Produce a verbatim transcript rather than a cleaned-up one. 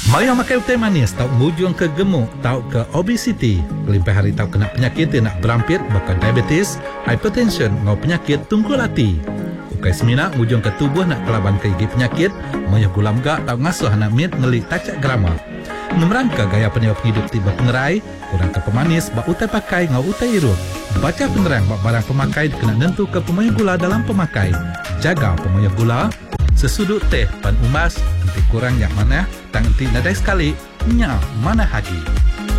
Mayang makan teh manis tau ngujung ke gemuk, tau ke obesiti. Kelimpah hari tau kena penyakit yang nak berampit, bahkan diabetes, hypertension, ngau penyakit tungkul hati. Ukai semina ngujung ke tubuh nak kelaban ke gigi penyakit, mayah gulam gak tau ngasuh anak mit ngelik tacak grama. Memerangka gaya penyebab hidup tiba pengerai, kurang ke pemanis, bak utai pakai ngau utai irut. Baca penerang bak barang pemakai kena nentu ke pemayah gula dalam pemakai. Jaga pemayah gula, sesudut teh pan umas, nanti kurang yang mana, tang nanti nadai sekali, nya mana hagi.